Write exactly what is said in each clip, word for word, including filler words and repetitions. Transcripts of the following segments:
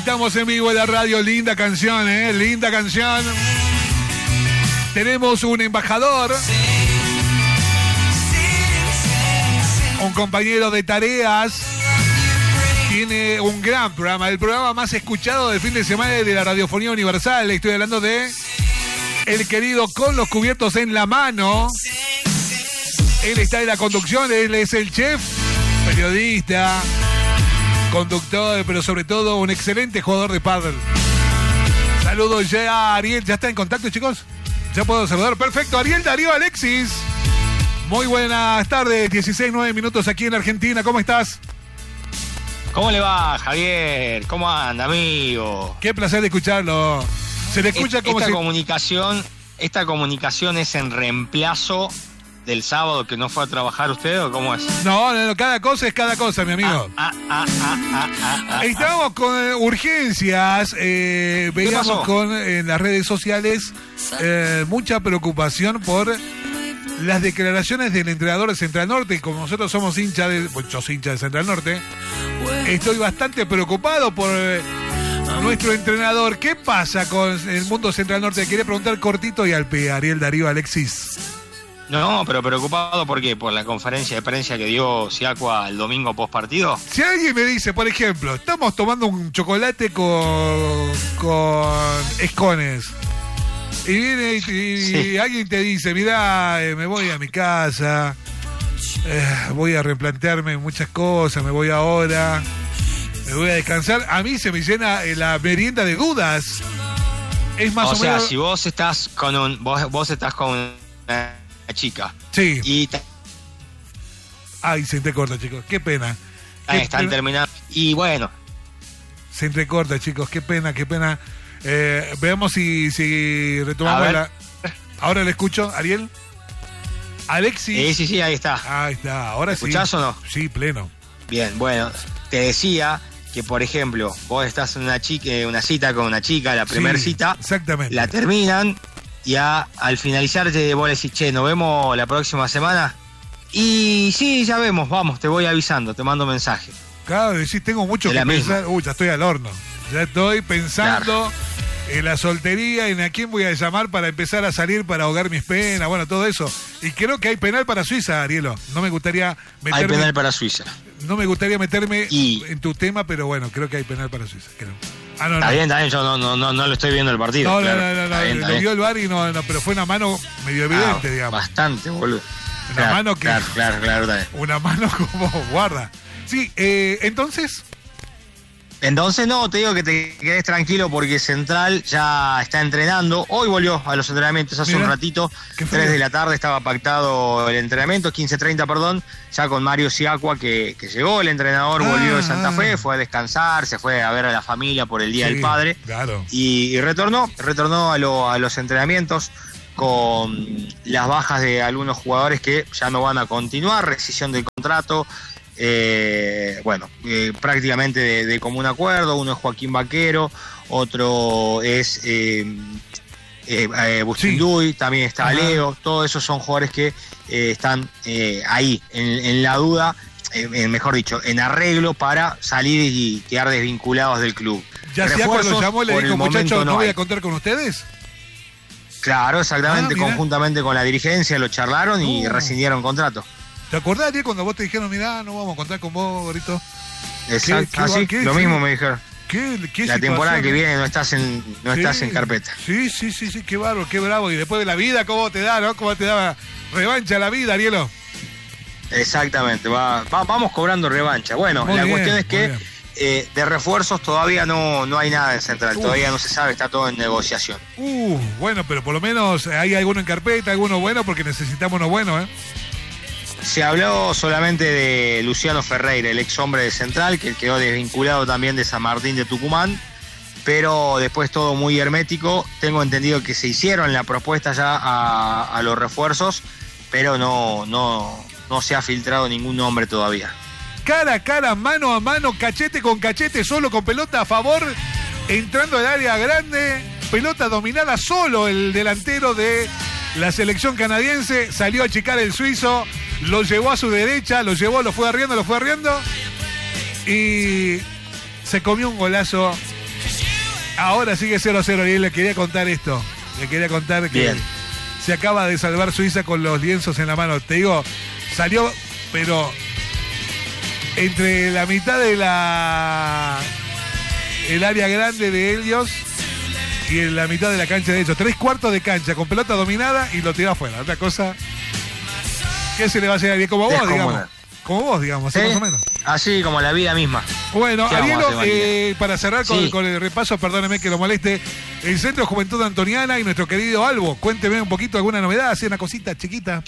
Estamos en vivo en la radio, linda canción, ¿eh? Linda canción. Tenemos un embajador, un compañero de tareas. Tiene un gran programa, el programa más escuchado del fin de semana de la radiofonía universal. Estoy hablando de el querido Con los Cubiertos en la Mano. Él está en la conducción, él es el chef, periodista, conductor, pero sobre todo un excelente jugador de pádel. Saludos ya a Ariel, ¿ya está en contacto, chicos? ¿Ya puedo saludar? Perfecto, Ariel Darío Alexis. Muy buenas tardes, dieciséis, nueve minutos aquí en Argentina, ¿cómo estás? ¿Cómo le va, Javier? ¿Cómo anda, amigo? Qué placer de escucharlo. Se le escucha es, como esta si... comunicación, esta comunicación es en reemplazo del sábado que no fue a trabajar usted, ¿o cómo es? No, no, no, cada cosa es cada cosa, mi amigo. Ah, ah, ah, ah, ah, ah, Estamos ah. con eh, urgencias, eh, veíamos pasó? con en las redes sociales eh, mucha preocupación por las declaraciones del entrenador de Central Norte. Como nosotros somos hinchas de, pues yo soy hincha de Central Norte, estoy bastante preocupado por eh, nuestro entrenador. ¿Qué pasa con el mundo Central Norte? Quería preguntar cortito y al pie, Ariel Darío Alexis. No, pero preocupado, ¿por qué? Por la conferencia de prensa que dio Siacua el domingo post partido. Si alguien me dice, por ejemplo, estamos tomando un chocolate con, con escones, y viene y, y Sí. alguien te dice, mirá, eh, me voy a mi casa, eh, voy a replantearme muchas cosas, me voy ahora, me voy a descansar, a mí se me llena eh, la merienda de dudas. Es más o, o, sea, menos... si vos estás con un, vos, vos estás con una chica Sí. y te- Ay, se entrecorta, chicos, qué pena. ah, Qué están pena. terminando y bueno, Se entrecorta, chicos, qué pena, qué pena. Eh, veamos si, si retomamos A ver. la... Ahora le escucho, Ariel. Alexis. sí, sí, sí, ahí está. Ahí está, ahora sí. ¿Escuchás o no? Sí, pleno. Bien, bueno, te decía que, por ejemplo, vos estás en una chica, una cita con una chica, la primera Sí, cita, exactamente. la terminan y a- al finalizar te vos le decís, che, ¿nos vemos la próxima semana? Y sí, ya vemos, vamos, te voy avisando, te mando mensaje. Claro, decís, tengo mucho De que la misma. pensar. Uy, ya estoy al horno. Ya estoy pensando en la soltería, en a quién voy a llamar para empezar a salir para ahogar mis penas, bueno, todo eso. Y creo que hay penal para Suiza, Arielo. No me gustaría meterme, Hay penal para Suiza. no me gustaría meterme Y- en tu tema, pero bueno, creo que hay penal para Suiza. Creo. Ah, no, no. Está bien, está bien, yo no, no, no, no lo estoy viendo el partido. No, claro. no, no, no, Está no, bien, está lo bien. vio el V A R y no, no, pero fue una mano medio evidente, Ah, digamos. Bastante, boludo. Una Claro, mano que... Claro, claro, claro. está bien. Una mano como guarda. Sí, eh, entonces... Entonces no, te digo que te quedes tranquilo porque Central ya está entrenando. Hoy volvió a los entrenamientos hace Mirá, un ratito. qué frío. tres de la tarde estaba pactado el entrenamiento, quince treinta, perdón, ya con Mario Siacua que, que llegó. El entrenador Ah, volvió de Santa ah. Fe, fue a descansar, se fue a ver a la familia por el Día Sí, del Padre. Claro. Y, y retornó, retornó a, lo- a los entrenamientos con las bajas de algunos jugadores que ya no van a continuar, rescisión del contrato. Eh, bueno, eh, prácticamente de, de común acuerdo. Uno es Joaquín Vaquero, otro es eh, eh, eh, Bustinduy, también está Ajá. Leo. Todos esos son jugadores que eh, están eh, ahí, en, en la duda, eh, eh, mejor dicho, en arreglo para salir y quedar desvinculados del club. Ya sea cuando Refuerzos, llamó le por dijo, el momento muchachos, ¿no voy hay. a contar con ustedes? Claro, exactamente, Ah, mirá. conjuntamente con la dirigencia lo charlaron y Uh. rescindieron contrato. ¿Te acordás, Ariel, cuando vos te dijeron, mirá, no vamos a contar con vos, Gorito? Exacto, qué así, va- qué- lo qué- mismo me dijeron. ¿Qué, qué La temporada situación, que eh? viene no estás en no Sí, estás en carpeta. Sí, sí, sí, sí, qué bárbaro, qué bravo. Y después de la vida, ¿cómo te da, no? ¿Cómo te da revancha la vida, Arielo? Exactamente, va, va- vamos cobrando revancha. Bueno, Muy la bien, cuestión es muy que bien. eh, de refuerzos todavía no, no hay nada en Central, Uf. todavía no se sabe, está todo en negociación. Uh, bueno, pero por lo menos hay alguno en carpeta, alguno bueno, porque necesitamos uno bueno, ¿eh? Se habló solamente de Luciano Ferreira, el ex hombre de Central, que quedó desvinculado también de San Martín de Tucumán, pero después todo muy hermético. Tengo entendido que se hicieron la propuesta ya a, a los refuerzos, pero no, no, no se ha filtrado ningún nombre todavía. Cara a cara, mano a mano, cachete con cachete, solo con pelota a favor, entrando al área grande, pelota dominada, solo el delantero de la selección canadiense, salió a achicar el suizo, lo llevó a su derecha, lo llevó, lo fue arriendo, lo fue arriendo y se comió un golazo Ahora sigue cero a cero y le quería contar esto. Le quería contar que Bien. se acaba de salvar Suiza con los lienzos en la mano. Te digo, salió, pero entre la mitad de la el área grande de ellos y en la mitad de la cancha de ellos. Tres cuartos de cancha con pelota dominada y lo tiró afuera. Otra cosa que se le va a hacer a Ariel, como vos, digamos. Como vos, digamos, ¿Sí? más o menos. Así como la vida misma. Bueno, ¿Qué vamos a Arielo, hacer, eh, para cerrar con, Sí. con el repaso, perdóneme que lo moleste, el Centro Juventud Antoniana y nuestro querido Albo, cuénteme un poquito alguna novedad, así una cosita chiquita.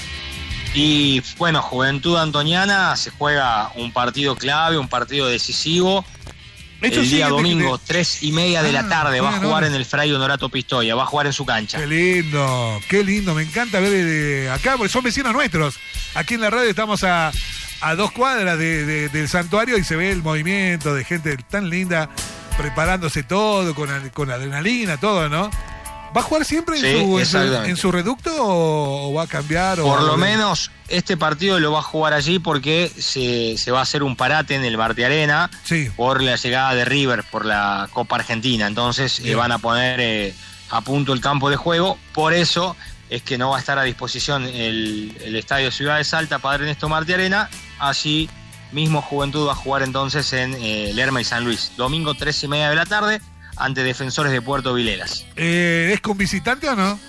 Y bueno, Juventud Antoniana se juega un partido clave, un partido decisivo. Hecho, el día sí, domingo, de- tres y media de Ah, la tarde, va a bueno, jugar bueno. en el Fray Honorato Pistoia, va a jugar en su cancha. Qué lindo, qué lindo, me encanta ver de acá, porque son vecinos nuestros. Aquí en la radio estamos a, a dos cuadras de, de- del santuario y se ve el movimiento de gente tan linda, preparándose todo, con, ad- con adrenalina, todo, ¿no? ¿Va a jugar siempre en, Sí, su, en, su, exactamente. en su reducto o, o va a cambiar? O Por va a lo volver? menos este partido lo va a jugar allí porque se, se va a hacer un parate en el Barte Arena Sí. por la llegada de River por la Copa Argentina. Entonces eh, Bien. van a poner eh, a punto el campo de juego. Por eso es que no va a estar a disposición el, el Estadio Ciudad de Salta, Padre Ernesto Marte Arena. Allí mismo Juventud va a jugar entonces en eh, Lerma y San Luis. Domingo tres y media de la tarde ante Defensores de Puerto Vilelas. Eh, ¿Es con visitante o no?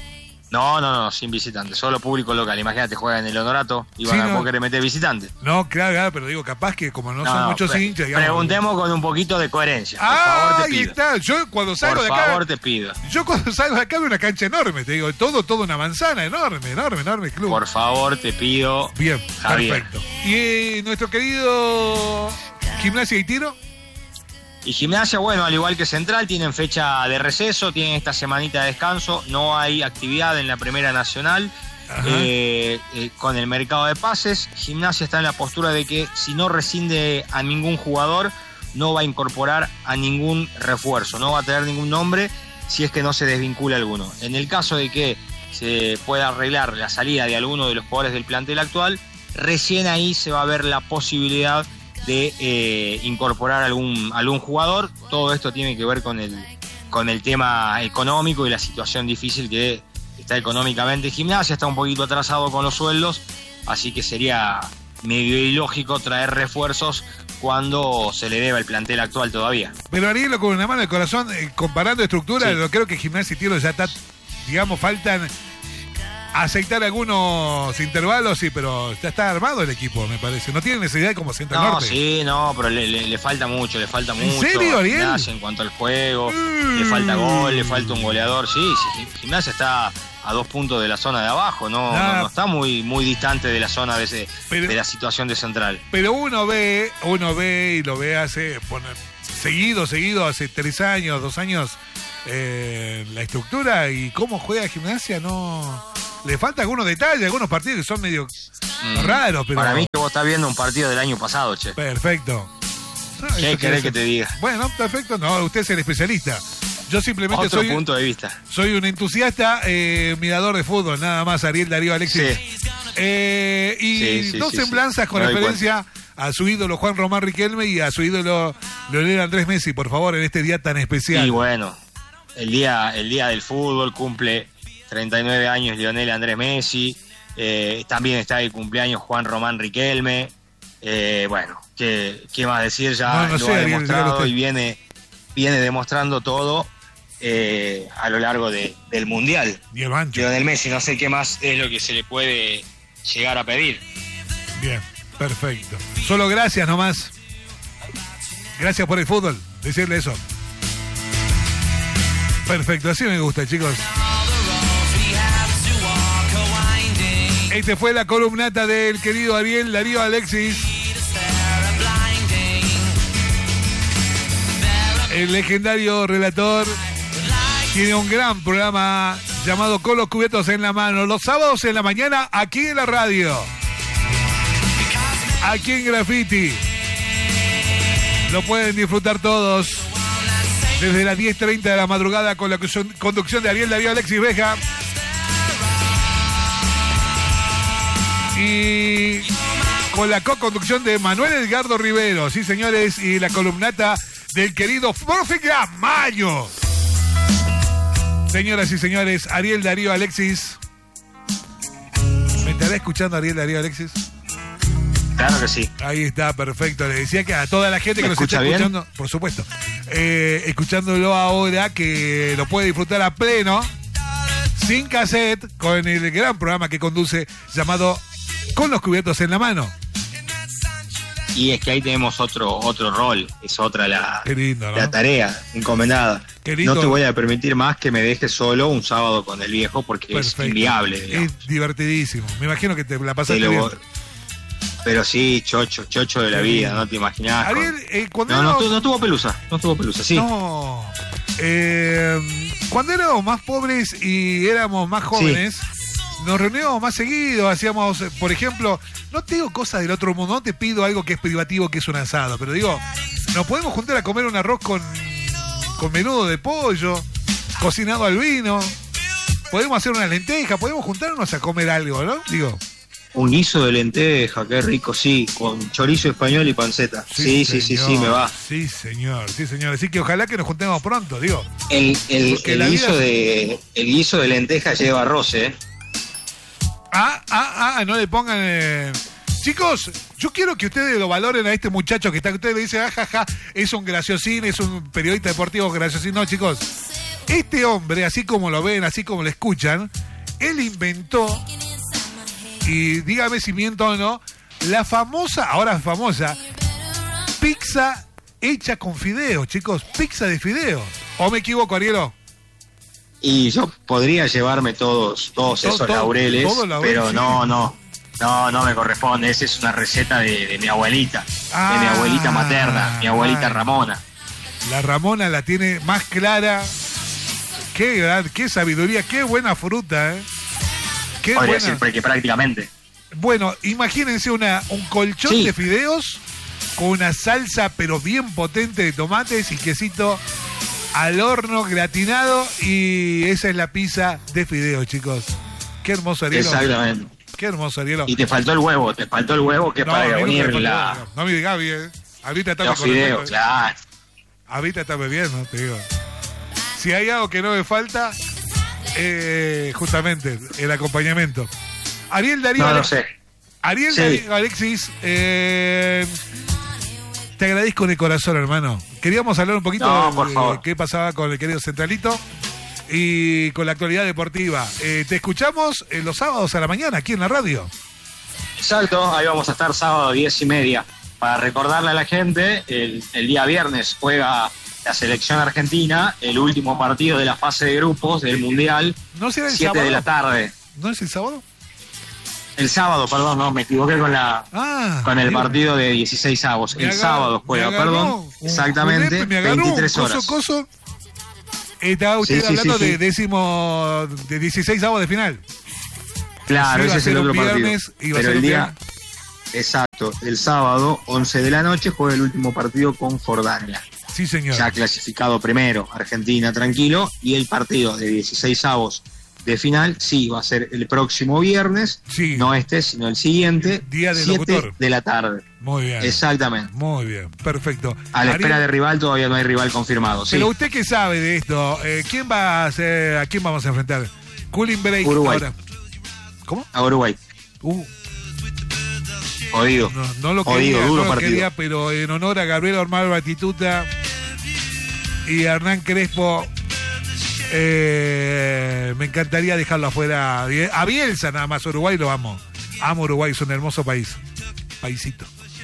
No, no, no, sin visitantes, solo público local. Imagínate, juega en el Honorato y van Sí, a no. poder meter visitantes. No, claro, claro, pero digo, capaz que como no, son muchos pre- hinchas, digamos. Preguntemos con un poquito de coherencia. Por Ah, favor, te ahí pido. está. Yo cuando salgo Por de acá. favor, te pido. Yo cuando salgo de acá veo una cancha enorme, te digo, todo, todo una manzana, enorme, enorme, enorme club. Por favor, te pido. Bien, Javier. perfecto. Y eh, nuestro querido Gimnasia y Tiro, Y Gimnasia, bueno, al igual que Central, tienen fecha de receso, tienen esta semanita de descanso, no hay actividad en la Primera Nacional. Ajá. Eh, eh, con el mercado de pases, Gimnasia está en la postura de que si no rescinde a ningún jugador, no va a incorporar a ningún refuerzo, no va a tener ningún nombre si es que no se desvincula alguno. En el caso de que se pueda arreglar la salida de alguno de los jugadores del plantel actual, recién ahí se va a ver la posibilidad de eh, incorporar algún, algún jugador. Todo esto tiene que ver con el, con el tema económico y la situación difícil que está económicamente. Gimnasia está un poquito atrasado con los sueldos, así que sería medio ilógico traer refuerzos cuando se le deba el plantel actual todavía. pero Arielo con una mano de corazón, eh, comparando estructura, Sí. yo creo que Gimnasia y Tiro ya está, digamos, faltan aceitar algunos intervalos, sí, pero ya está armado el equipo, me parece. No tiene necesidad como Central No, Norte. sí, no, pero le, le- le falta mucho, le falta ¿En mucho. serio, a Ariel? Gimnasia en cuanto al juego, Mm. le falta gol, le falta un goleador. Sí, sí, Gimnasia está a dos puntos de la zona de abajo, no, Ah. no, no está muy, muy distante de la zona de, ese, Pero- de la situación de Central. Pero uno ve, uno ve y lo ve hace, bueno, seguido, seguido, hace tres años, dos años, eh, la estructura y cómo juega Gimnasia, no... Le falta algunos detalles, algunos partidos que son medio Mm. raros, pero... Para mí que vos estás viendo un partido del año pasado, che. Perfecto. No, ¿Qué eso querés quiere que te ser- diga? Bueno, perfecto. No, usted es el especialista. Yo simplemente Otro soy, punto de vista. soy un entusiasta eh, mirador de fútbol, nada más, Ariel Darío Alexis. Sí. Eh, y Sí, sí, dos sí, semblanzas sí. con Me doy referencia a su ídolo Juan Román Riquelme y a su ídolo Leonel Andrés Messi, por favor, en este día tan especial. Y bueno, el día, el día del fútbol cumple treinta y nueve años Lionel Andrés Messi, eh, también está el cumpleaños Juan Román Riquelme. Eh, bueno, ¿qué, qué más decir? Ya No, no lo sé, ha Ariel, demostrado dígalo usted. y viene, viene demostrando todo eh, a lo largo de- del Mundial. Y el ancho. Lionel Messi, no sé qué más es lo que se le puede llegar a pedir. Bien, perfecto. Solo gracias nomás. Gracias por el fútbol, decirle eso. Perfecto, así me gusta, chicos. Este fue la columnata del querido Ariel Darío Alexis. El legendario relator tiene un gran programa llamado Con los cubiertos en la mano, los sábados en la mañana aquí en la radio, aquí en Graffiti. Lo pueden disfrutar todos desde las diez treinta de la madrugada con la conducción de Ariel Darío Alexis Beja y con la co-conducción de Manuel Edgardo Rivero, sí señores, y la columnata del querido profe Gramaño. Señoras y señores, Ariel Darío Alexis. ¿Me estará escuchando Ariel Darío Alexis? Claro que sí. Ahí está, perfecto. Le decía que a toda la gente que nos está bien? escuchando, por supuesto, eh, escuchándolo ahora, que lo puede disfrutar a pleno, sin cassette, con el gran programa que conduce llamado Con los cubiertos en la mano. Y es que ahí tenemos otro otro rol, es otra la, Qué lindo, ¿no? la tarea encomendada. Qué lindo. No te voy a permitir más que me dejes solo un sábado con el viejo porque Perfecto. es inviable. digamos. Es divertidísimo. Me imagino que te la pasaste Te lo- bien. Pero sí, chocho, chocho de la vida, no te imaginás. con- Ariel, eh, cuando No, no, éramos- tu- no tuvo pelusa, no tuvo pelusa, sí. No. Eh, cuando éramos más pobres y éramos más jóvenes, nos reuníamos más seguido, hacíamos, eh, por ejemplo, no te digo cosas del otro mundo, no te pido algo que es privativo, que es un asado, pero digo, nos podemos juntar a comer un arroz con, con menudo de pollo, cocinado al vino, podemos hacer una lenteja, podemos juntarnos a comer algo, ¿no? Digo, Un guiso de lenteja, qué rico, sí, con chorizo español y panceta. Sí, sí, sí, sí, señor, me va. Sí, señor, sí, señor. Así que ojalá que nos juntemos pronto, digo. El, el, Porque el la guiso vida- de el guiso de lenteja lleva arroz, ¿eh? Ah, ah, ah, no le pongan... eh. Chicos, yo quiero que ustedes lo valoren a este muchacho que está, ustedes le dicen, ajaja, es un graciosín, es un periodista deportivo graciosín. No, chicos, este hombre, así como lo ven, así como lo escuchan, él inventó, y dígame si miento o no, la famosa, ahora famosa, pizza hecha con fideos, chicos, pizza de fideos. ¿O me equivoco, Arielo? Y yo podría llevarme todos todos Todo- esos todo- laureles, todo laurel, pero sí. no, no. No, no me corresponde. Esa es una receta de, de mi abuelita, Ah, de mi abuelita materna, mi abuelita ay. Ramona. La Ramona la tiene más clara. Qué gran, qué sabiduría, qué buena fruta, ¿eh? Qué Podría buena. decir que prácticamente. Bueno, imagínense una, un colchón Sí. de fideos con una salsa pero bien potente de tomates y quesito al horno gratinado, y esa es la pizza de fideos, chicos. Qué hermoso, Arielo. Exactamente. Qué hermoso, Arielo. Y te faltó el huevo, te faltó el huevo que es No, para a mí no me unir falta la, nada. No me digas bien. Ahorita está los fideos, claro. Ahorita está bebiendo, te digo. Si hay algo que no me falta, eh, justamente el acompañamiento. Ariel Darío, No lo Alex- sé. Ariel Sí. Darío Alexis, eh, te agradezco de corazón, hermano. Queríamos hablar un poquito No, de, por de favor. qué pasaba con el querido Centralito y con la actualidad deportiva. Eh, te escuchamos eh, los sábados a la mañana aquí en la radio. Exacto, ahí vamos a estar sábado diez y media. Para recordarle a la gente, el, el día viernes juega la selección argentina, el último partido de la fase de grupos del Mundial, ¿No será el siete sábado? de la tarde. ¿No es el sábado? El sábado, perdón, no, me equivoqué con la Ah, con el mira. partido de dieciséis avos. Me El agarró- sábado juega, me agarró perdón, un exactamente, julepe, me agarró un veintitrés coso, horas. coso. Estaba usted Sí, sí, hablando sí, sí. de décimo, de dieciséis avos de final. Claro, Iba a ese es ser el un otro partido. viernes, iba a Pero ser el un día, exacto, el sábado, once de la noche, juega el último partido con Jordania. Sí, señor. Ya clasificado primero, Argentina tranquilo, y el partido de dieciséis avos de final, sí, va a ser el próximo viernes, Sí. no este, sino el siguiente, Día del siete locutor. de la tarde. Muy bien. Exactamente. Muy bien, perfecto. A la Ariel, espera de rival todavía no hay rival confirmado. Sí. Pero usted que sabe de esto, eh, ¿quién va a ser, a quién vamos a enfrentar? Cooling Break Uruguay. ahora. ¿Cómo? A Uruguay. Uh, Jodido. no, no lo Jodido, quería, duro no lo partido. quería, pero en honor a Gabriel Ormar Batituta y a Hernán Crespo, eh, me encantaría dejarlo afuera. A Bielsa nada más, Uruguay lo amo. Amo Uruguay, es un hermoso país. Paisito.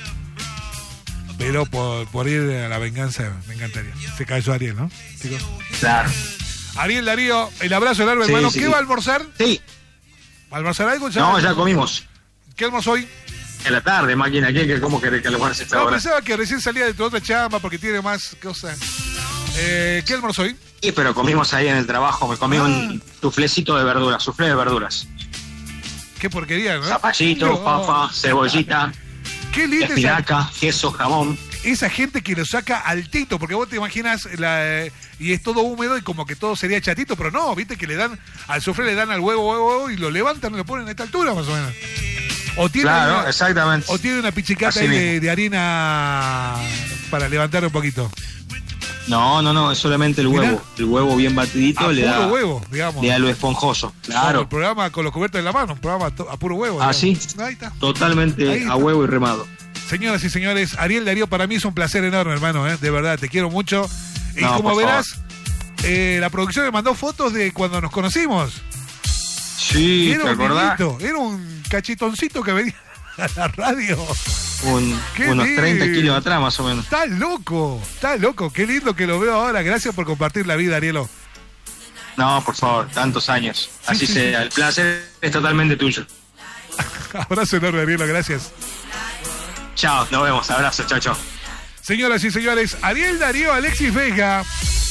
Pero por, por ir a la venganza, me encantaría. Se cayó Ariel, ¿no? Chicos. Claro. Ariel Darío, el abrazo enorme, Sí, hermano. sí, ¿Qué sí. va a almorzar? Sí. ¿Va a almorzar algo? No, ya comimos. ¿Qué almorzó hoy? En la tarde, máquina, ¿qué, qué, ¿cómo querés que almuerce esta No, hora? pensaba que recién salía de tu otra chamba porque tiene más cosas. Eh, ¿Qué almorzó hoy? Sí, pero comimos ahí en el trabajo, me comí Ah. un tuflecito de verduras, suflé de verduras. Qué porquería, ¿no? Zapallito, No. papa, cebollita, Qué linda esa, espinaca, queso, jamón. esa gente que lo saca altito, porque vos te imaginas la, eh, y es todo húmedo y como que todo sería chatito, pero no, viste que le dan, al suflé le dan al huevo, huevo, huevo y lo levantan y lo ponen a esta altura más o menos. O tiene, Claro, una, exactamente. o tiene una pichicata Así ahí de, mismo. de harina para levantar un poquito. No, no, no, es solamente el huevo. Mirá. El huevo bien batidito a le puro da. huevo, digamos. Le da lo esponjoso. Claro. Como el programa con los cubiertos en la mano, un programa a puro huevo. Ah, sí. Ahí está. Totalmente Ahí está. A huevo y remado. Señoras y señores, Ariel Darío, para mí es un placer enorme, hermano, ¿eh? De verdad, te quiero mucho. Y no, como verás, eh, la producción me mandó fotos de cuando nos conocimos. Sí, era ¿te acordás? Niñito, era un cachitoncito que venía a la radio. Un, unos lindo. treinta kilos atrás, más o menos. Está loco, está loco. Qué lindo que lo veo ahora. Gracias por compartir la vida, Arielo. No, por favor, tantos años. Así sí, sea. Sí. El placer es totalmente tuyo. Abrazo enorme, Arielo, gracias. Chao, nos vemos. Abrazo, chao, chao. Señoras y señores, Ariel Darío Alexis Vega,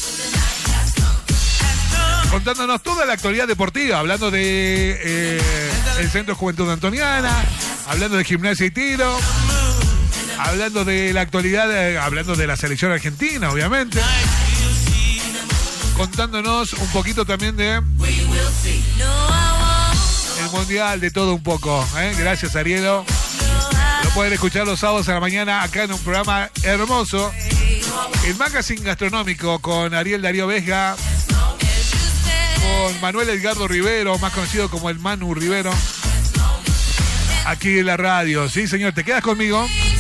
contándonos toda la actualidad deportiva, hablando de eh, el Centro Juventud Antoniana, hablando de gimnasia y tiro, hablando de la actualidad, eh, hablando de la selección argentina, obviamente, contándonos un poquito también de el mundial, de todo un poco. ¿eh? Gracias, Arielo. Lo pueden escuchar los sábados a la mañana acá en un programa hermoso, el Magazine Gastronómico, con Ariel Darío Vega, con Manuel Edgardo Rivero, más conocido como el Manu Rivero, aquí en la radio. Sí, señor, ¿te quedas conmigo?